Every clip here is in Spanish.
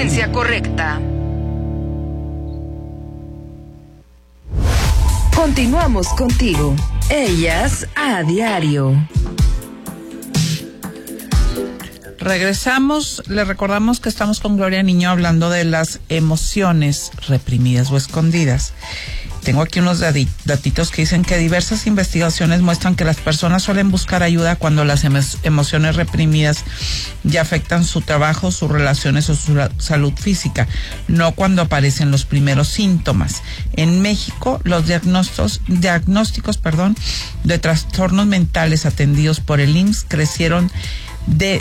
frecuencia correcta. Continuamos contigo. Ellas a diario. Regresamos, le recordamos que estamos con Gloria Niño hablando de las emociones reprimidas o escondidas. Tengo aquí unos datitos que dicen que diversas investigaciones muestran que las personas suelen buscar ayuda cuando las emociones reprimidas ya afectan su trabajo, sus relaciones o su salud física, no cuando aparecen los primeros síntomas. En México, los diagnósticos de trastornos mentales atendidos por el IMSS crecieron de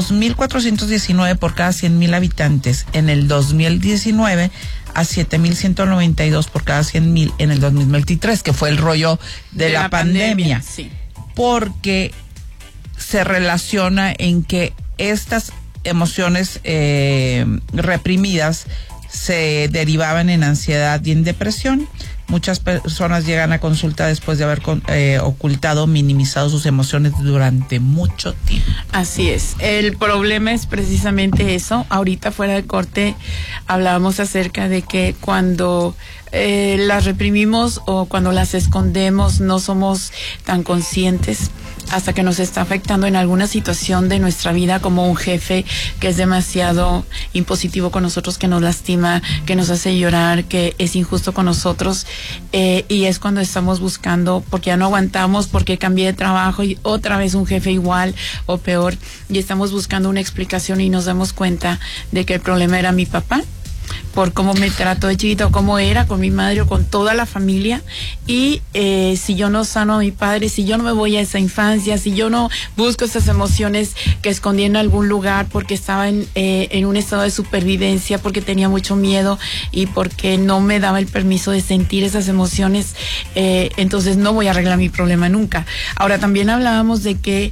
2.419 por cada 100,000 habitantes en el 2019 a 7.192 por cada 100,000 en el 2023, que fue el rollo de la pandemia. Sí. Porque se relaciona en que estas emociones reprimidas se derivaban en ansiedad y en depresión. Muchas personas llegan a consulta después de haber ocultado, minimizado sus emociones durante mucho tiempo. Así es. El problema es precisamente eso. Ahorita fuera de corte hablábamos acerca de que cuando las reprimimos o cuando las escondemos no somos tan conscientes hasta que nos está afectando en alguna situación de nuestra vida, como un jefe que es demasiado impositivo con nosotros, que nos lastima, que nos hace llorar, que es injusto con nosotros, y es cuando estamos buscando, porque ya no aguantamos, porque cambié de trabajo y otra vez un jefe igual o peor, y estamos buscando una explicación y nos damos cuenta de que el problema era mi papá, por cómo me trató de chiquito, cómo era con mi madre o con toda la familia, y si yo no sano a mi padre, si yo no me voy a esa infancia, si yo no busco esas emociones que escondí en algún lugar porque estaba en un estado de supervivencia, porque tenía mucho miedo y porque no me daba el permiso de sentir esas emociones, entonces no voy a arreglar mi problema nunca. Ahora, también hablábamos de que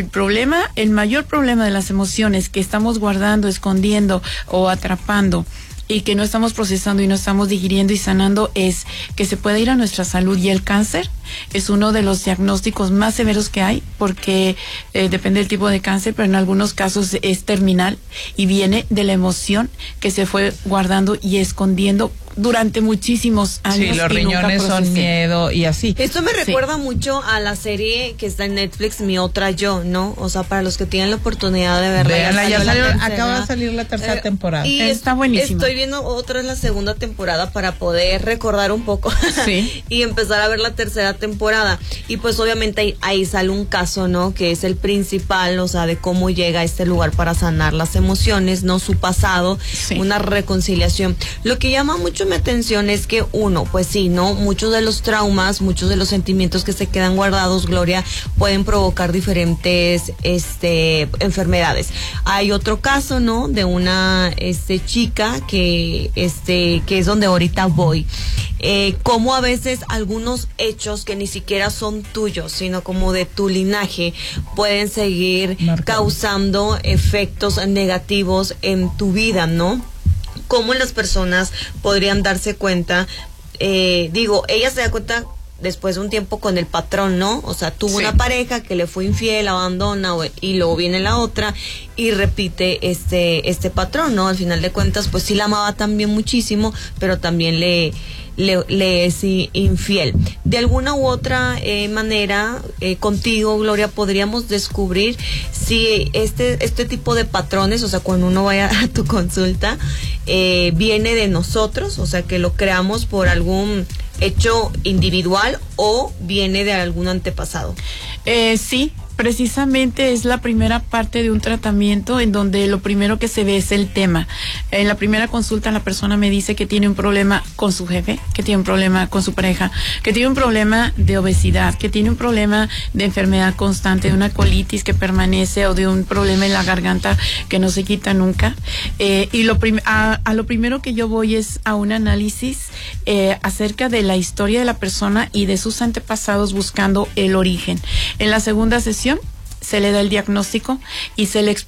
el mayor problema de las emociones que estamos guardando, escondiendo o atrapando y que no estamos procesando y no estamos digiriendo y sanando es que se puede ir a nuestra salud, y el cáncer es uno de los diagnósticos más severos que hay, porque depende del tipo de cáncer, pero en algunos casos es terminal y viene de la emoción que se fue guardando y escondiendo durante muchísimos años. Sí, los riñones son miedo y así. Esto me recuerda mucho a la serie que está en Netflix, Mi Otra Yo, ¿no? O sea, para los que tienen la oportunidad de verla. Véanla, acaba de salir la tercera temporada. Y está buenísima. Estoy viendo otra vez la segunda temporada para poder recordar un poco sí. y empezar a ver la tercera temporada. Y pues obviamente ahí sale un caso, ¿no? Que es el principal, o sea, de cómo llega a este lugar para sanar las emociones, ¿no? Su pasado, sí. Una reconciliación. Lo que llama mucho mi atención es que pues sí, ¿no? Muchos de los traumas, muchos de los sentimientos que se quedan guardados, Gloria, pueden provocar diferentes enfermedades. Hay otro caso, ¿no? De una chica que es donde ahorita voy. Como a veces algunos hechos que ni siquiera son tuyos, sino como de tu linaje, pueden seguir causando efectos negativos en tu vida, ¿no? ¿Cómo las personas podrían darse cuenta? Ella se da cuenta después de un tiempo con el patrón, ¿no? O sea, tuvo una pareja que le fue infiel, abandona, y luego viene la otra y repite este patrón, ¿no? Al final de cuentas, pues sí la amaba también muchísimo, pero también le es infiel. De alguna u otra manera, contigo, Gloria, podríamos descubrir si este tipo de patrones, o sea, cuando uno vaya a tu consulta, viene de nosotros, o sea, que lo creamos por algún hecho individual o viene de algún antepasado. Sí, precisamente es la primera parte de un tratamiento en donde lo primero que se ve es el tema. En la primera consulta la persona me dice que tiene un problema con su jefe, que tiene un problema con su pareja, que tiene un problema de obesidad, que tiene un problema de enfermedad constante, de una colitis que permanece o de un problema en la garganta que no se quita nunca. Y a lo primero que yo voy es a un análisis acerca de la historia de la persona y de sus antepasados, buscando el origen. En la segunda sesión se le da el diagnóstico y se le